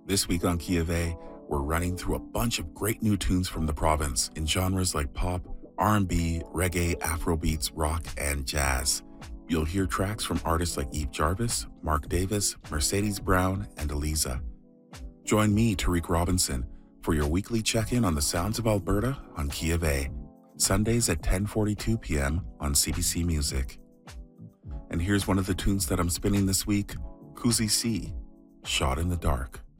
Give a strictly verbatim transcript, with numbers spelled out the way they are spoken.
This week on Key of A, we're running through a bunch of great new tunes from the province in genres like pop, R and B, reggae, Afrobeats, rock, and jazz. You'll hear tracks from artists like Eve Jarvis, Mark Davis, Mercedes Brown, and Eliza. Join me, Tariq Robinson, for your weekly check-in on the sounds of Alberta on Key of A, Sundays at ten forty-two p.m. on C B C Music. And here's one of the tunes that I'm spinning this week, Kuzi C, Shot in the Dark.